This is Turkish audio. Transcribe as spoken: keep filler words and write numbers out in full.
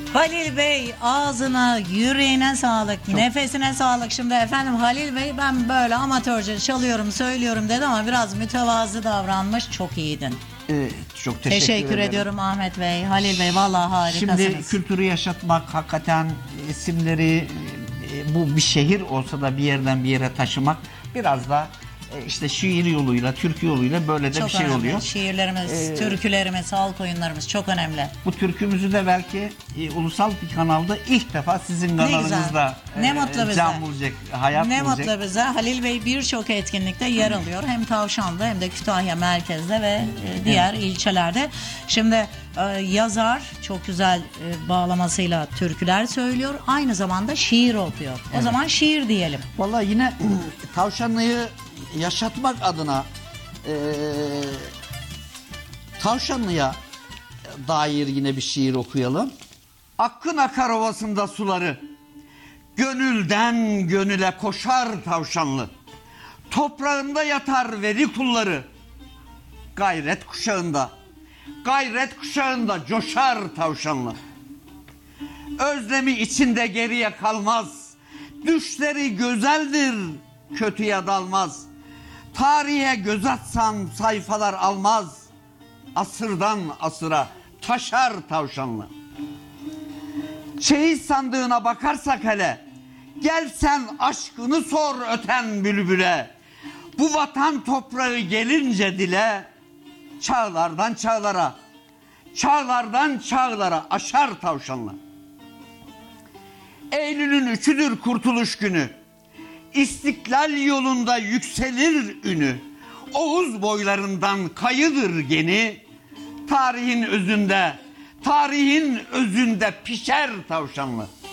Halil Bey, ağzına, yüreğine sağlık, nefesine sağlık. Şimdi efendim Halil Bey, ben böyle amatörce çalıyorum, söylüyorum dedi ama biraz mütevazı davranmış. Çok iyiydin. Ee, çok teşekkür, Teşekkür ederim. ediyorum Ahmet Bey, Halil Bey, vallahi harikasınız. Şimdi kültürü yaşatmak, hakikaten isimleri, e, bu bir şehir olsa da bir yerden bir yere taşımak biraz da e, işte şiir yoluyla, türkü yoluyla böyle de çok bir şey önemli. oluyor. Şiirlerimiz, Ee, türkülerimiz, halk oyunlarımız çok önemli. Bu türkümüzü de belki e, ulusal bir kanalda ilk defa sizin Ne kanalınızda güzel. Ne mutlu bize. can bulacak, hayat Ne bulacak. mutlu bize. Halil Bey birçok etkinlikte yer alıyor. Hem Tavşan'da hem de Kütahya merkezde ve e, diğer ilçelerde. Şimdi e, yazar çok güzel e, bağlamasıyla türküler söylüyor. Aynı zamanda şiir okuyor. O Evet. zaman şiir diyelim. Vallahi yine Tavşanlı'yı yaşatmak adına e, Tavşanlı'ya dair yine bir şiir okuyalım. Akın akar ovasında suları, gönülden gönüle koşar Tavşanlı. Toprağında yatar veli kulları, gayret kuşağında, gayret kuşağında coşar Tavşanlı. Özlemi içinde geriye kalmaz, düşleri güzeldir, kötüye dalmaz. Tarihe göz atsam sayfalar almaz, asırdan asıra taşar Tavşanlı. Şehit sandığına bakarsak hele, gel sen aşkını sor öten bülbüle. Bu vatan toprağı gelince dile, çağlardan çağlara, çağlardan çağlara aşar Tavşanlı. Eylül'ün üçüdür kurtuluş günü, İstiklal yolunda yükselir ünü. Oğuz boylarından kayıdır geni, tarihin özünde, tarihin özünde pişer Tavşanlı.